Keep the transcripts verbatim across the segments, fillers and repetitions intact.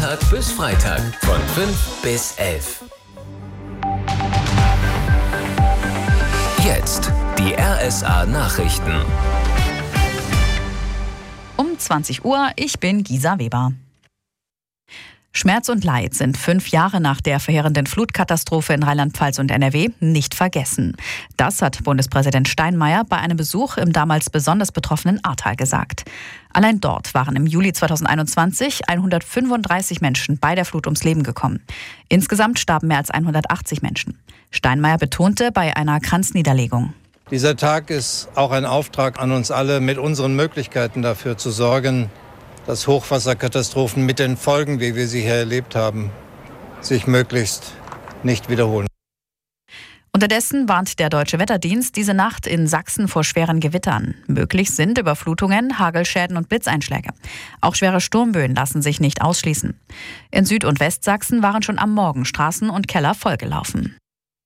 Montag bis Freitag von fünf bis elf. Jetzt die R S A Nachrichten. Um zwanzig Uhr, ich bin Gisa Weber. Schmerz und Leid sind fünf Jahre nach der verheerenden Flutkatastrophe in Rheinland-Pfalz und N R W nicht vergessen. Das hat Bundespräsident Steinmeier bei einem Besuch im damals besonders betroffenen Ahrtal gesagt. Allein dort waren im Juli zweitausendeinundzwanzig hundertfünfunddreißig Menschen bei der Flut ums Leben gekommen. Insgesamt starben mehr als hundertachtzig Menschen. Steinmeier betonte bei einer Kranzniederlegung: Dieser Tag ist auch ein Auftrag an uns alle, mit unseren Möglichkeiten dafür zu sorgen, dass Hochwasserkatastrophen mit den Folgen, wie wir sie hier erlebt haben, sich möglichst nicht wiederholen. Unterdessen warnt der Deutsche Wetterdienst diese Nacht in Sachsen vor schweren Gewittern. Möglich sind Überflutungen, Hagelschäden und Blitzeinschläge. Auch schwere Sturmböen lassen sich nicht ausschließen. In Süd- und Westsachsen waren schon am Morgen Straßen und Keller vollgelaufen.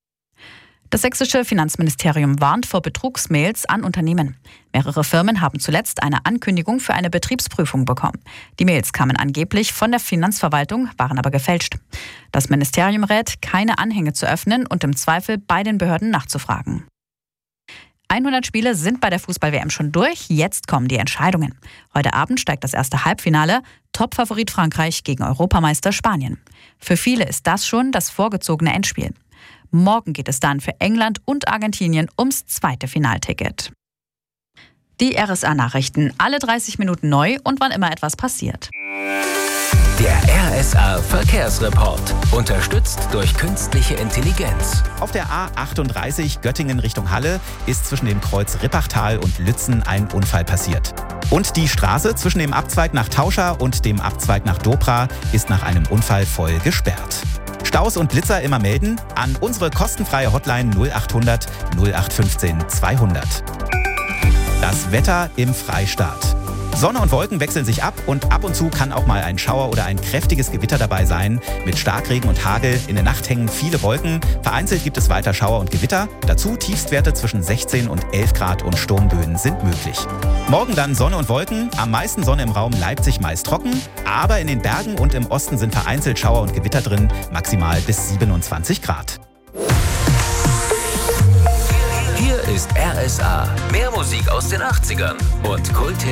Das sächsische Finanzministerium warnt vor Betrugsmails an Unternehmen. Mehrere Firmen haben zuletzt eine Ankündigung für eine Betriebsprüfung bekommen. Die Mails kamen angeblich von der Finanzverwaltung, waren aber gefälscht. Das Ministerium rät, keine Anhänge zu öffnen und im Zweifel bei den Behörden nachzufragen. hundert Spiele sind bei der Fußball-W M schon durch, jetzt kommen die Entscheidungen. Heute Abend steigt das erste Halbfinale, Topfavorit Frankreich gegen Europameister Spanien. Für viele ist das schon das vorgezogene Endspiel. Morgen geht es dann für England und Argentinien ums zweite Finalticket. Die R S A-Nachrichten, alle dreißig Minuten neu und wann immer etwas passiert. Der R S A-Verkehrsreport, unterstützt durch künstliche Intelligenz. Auf der A achtunddreißig Göttingen Richtung Halle ist zwischen dem Kreuz Rippachtal und Lützen ein Unfall passiert. Und die Straße zwischen dem Abzweig nach Tauscha und dem Abzweig nach Dopra ist nach einem Unfall voll gesperrt. Staus und Blitzer immer melden an unsere kostenfreie Hotline null achthundert nullacht eins fünf zweihundert. Das Wetter im Freistaat. Sonne und Wolken wechseln sich ab und ab und zu kann auch mal ein Schauer oder ein kräftiges Gewitter dabei sein. Mit Starkregen und Hagel, in der Nacht hängen viele Wolken. Vereinzelt gibt es weiter Schauer und Gewitter. Dazu Tiefstwerte zwischen sechzehn und elf Grad und Sturmböen sind möglich. Morgen dann Sonne und Wolken, am meisten Sonne im Raum Leipzig meist trocken. Aber in den Bergen und im Osten sind vereinzelt Schauer und Gewitter drin, maximal bis siebenundzwanzig Grad. Hier ist R S A, mehr Musik aus den achtzigern und Kult